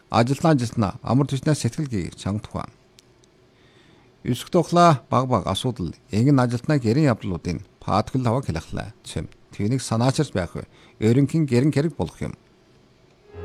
ажилтнаа амар түвшнээс сэтгэл гээг чанга тухайн. Юск тухла баг асуудал эгэн ажилтнаа гэрэн явдлуудын паатгал хаваа хэлхлээ. Тэм түүнийг санаачилж байх вэ? Ерөнхий гэрэн хэрэг болох юм.